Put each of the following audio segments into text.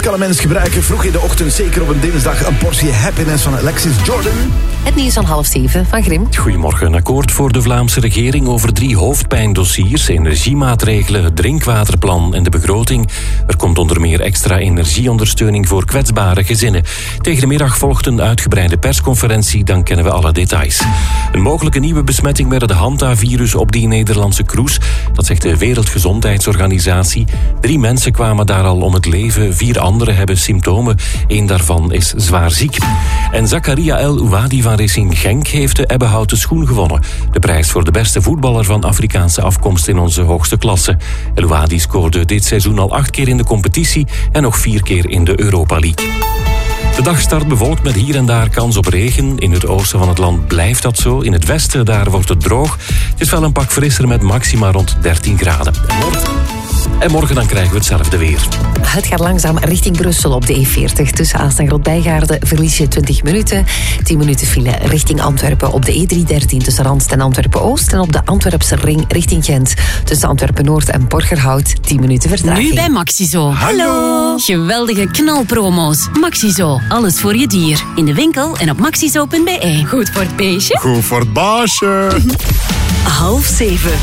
Kan een mens gebruiken vroeg in de ochtend, zeker op een dinsdag, een portie happiness van Alexis Jordan. Het nieuws van 6:30 van Grim. Goedemorgen. Een akkoord voor de Vlaamse regering over 3 hoofdpijndossiers, energiemaatregelen, het drinkwaterplan en de begroting. Er komt onder meer extra energieondersteuning voor kwetsbare gezinnen. Tegen de middag volgt een uitgebreide persconferentie, dan kennen we alle details. Een mogelijke nieuwe besmetting met het Hanta-virus op die Nederlandse cruise, dat zegt de Wereldgezondheidsorganisatie. 3 mensen kwamen daar al om het leven, 4 anderen hebben symptomen. 1 daarvan is zwaar ziek. En Zakaria El Ouadi van Racing Genk heeft de ebbenhouten schoen gewonnen. De prijs voor de beste voetballer van Afrikaanse afkomst in onze hoogste klasse. El Ouadi scoorde dit seizoen al 8 keer in de competitie en nog 4 keer in de Europa League. De dag start bewolkt met hier en daar kans op regen. In het oosten van het land blijft dat zo. In het westen daar wordt het droog. Het is wel een pak frisser met maxima rond 13 graden. En morgen dan krijgen we hetzelfde weer. Het gaat langzaam richting Brussel op de E40. Tussen Aalst en Grootbijgaarden verlies je 20 minuten. 10 minuten file richting Antwerpen op de E313 tussen Randst en Antwerpen-Oost. En op de Antwerpse ring richting Gent tussen Antwerpen-Noord en Borgerhout 10 minuten vertraging. Nu bij Maxizo. Hallo! Geweldige knalpromo's. Maxizo, alles voor je dier. In de winkel en op maxizo.be. Goed voor het beestje. Goed voor het baasje. 6:30.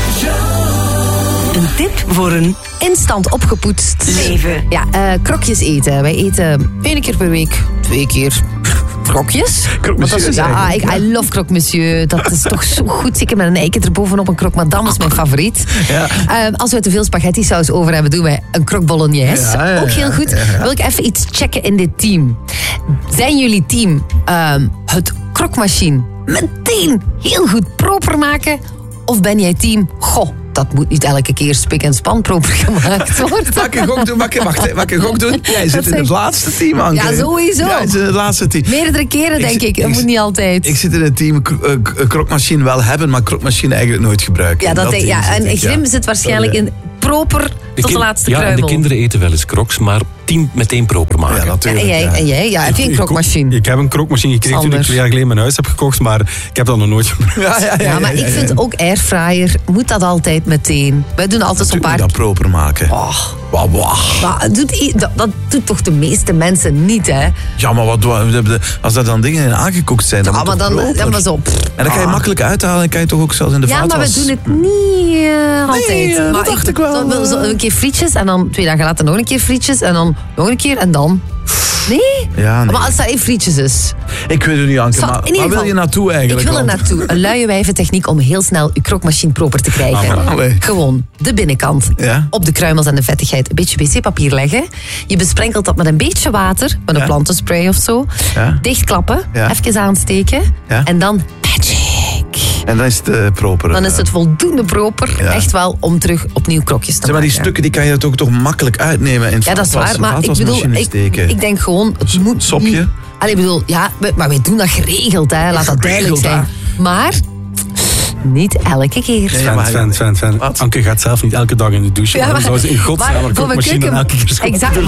Een tip voor een instant opgepoetst leven. Ja, krokjes eten. Wij eten 1 keer per week, 2 keer krokjes. I love croque monsieur. Dat is toch zo goed. Zeker met een eiken erbovenop, een croque madame is mijn favoriet. Ja. Als we te veel spaghetti saus over hebben, doen wij een croque bolognese. Ja, ook heel goed. Wil ik even iets checken in dit team. Zijn jullie team het croque machine meteen heel goed proper maken? Of ben jij team, dat moet niet elke keer spik en span proper gemaakt worden. Mag ik gok doen? Jij zit in het laatste team, Anke. Ja, sowieso. Ja, je zit in het laatste team. Meerdere keren, denk ik. Dat moet niet altijd. Ik zit in het team krokmachine wel hebben, maar krokmachine eigenlijk nooit gebruiken. Ja, en Grim zit waarschijnlijk in proper tot de laatste kruimel. Ja, en de kinderen eten wel eens crocs, maar team meteen proper maken. Ja, natuurlijk. En jij? Ja, heb je een krokmachine? Ik heb een krokmachine gekregen toen ik 2 jaar geleden mijn huis heb gekocht, maar ik heb dat nog nooit gebruikt. Ja, maar ik vind ook airfryer, moet dat altijd meteen. Wij doen altijd zo'n paar... dat proper maken. Maar dat doet toch de meeste mensen niet, hè? Ja, maar als daar dan dingen in aangekookt zijn, dan moet het proper. Maar zo... En dan kan je makkelijk uithalen en kan je toch ook zelfs in de vaatwas... Ja, maar we doen het niet altijd. Nee, maar dat dacht ik wel. Zo een keer frietjes en dan 2 dagen later nog een keer frietjes en dan nog een keer en dan... Nee? Ja, nee. Maar als dat in frietjes is... Ik weet het niet, Anke, maar wil je naartoe eigenlijk? Ik wil er naartoe. Een luie wijventechniek om heel snel je krokmachine proper te krijgen. Gewoon de binnenkant op de kruimels en de vettigheid een beetje wc-papier leggen. Je besprenkelt dat met een beetje water, met een plantenspray of zo. Ja. Dichtklappen, even aansteken en dan magic. En dan is het proper. Dan is het voldoende proper, echt wel, om terug opnieuw krokjes te maken. Maar die stukken die kan je toch makkelijk uitnemen en dat is waar, maar ik bedoel, ik denk gewoon, het moet sopje. Niet, ik bedoel, maar wij doen dat geregeld, hè, laat dat duidelijk zijn. Maar niet elke keer. Fan. Anke gaat zelf niet elke dag in de douche. Ja, maar, zou ze in godsnaam een krokmachine elke keer schoon.